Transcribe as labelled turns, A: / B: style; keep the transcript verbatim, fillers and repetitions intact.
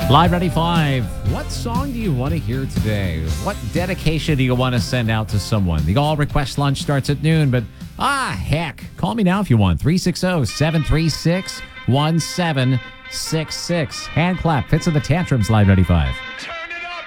A: Live ninety-five. What song do you want to hear today? What dedication do you want to send out to someone? The all request lunch starts at noon, but ah, heck. Call me now if you want. three six zero, seven three six, one seven six six. Hand clap. Fits of the Tantrums, Live ninety-five.